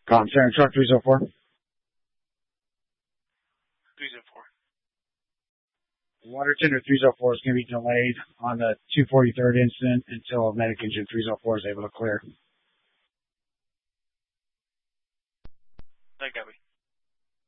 Siren Truck 304. 304. Water tender 304 is going to be delayed on the 243rd incident until medic engine 304 is able to clear. Thank you.